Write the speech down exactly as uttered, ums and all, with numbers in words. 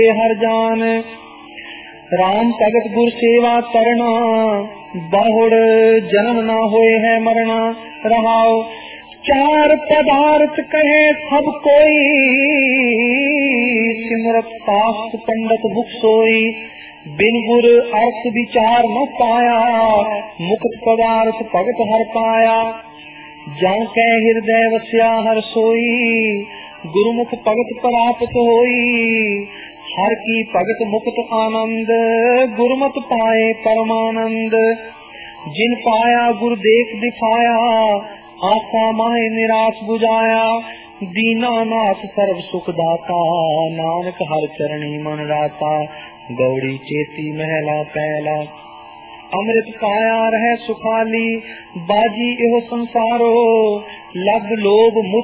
हर जान। राम भगत गुर सेवा करना, बहुड़ जन्म ना होए है मरना। रहाओ चार पदार्थ कहे सब कोई, सिमरत शास्त्र पंडित मुख सोई। बिन गुर अर्थ विचार न पाया, मुक्त पदार्थ भगत हर पाया। जाके हृदय वस्या हर सोई, गुरुमुख भगत प्राप्त होई। हर की भगत मुक्त आनंद, गुरमत पाए परमानंद। जिन पाया गुरु देख दिखाया, आशा माहे निराश बुझाया। दीनानाथ सर्व सुख दाता, नानक हर चरणी मन राता। गौड़ी चेती महला पहला, अमृत काया रह सुखाली। बाजी एहो संसारो, लब लोभ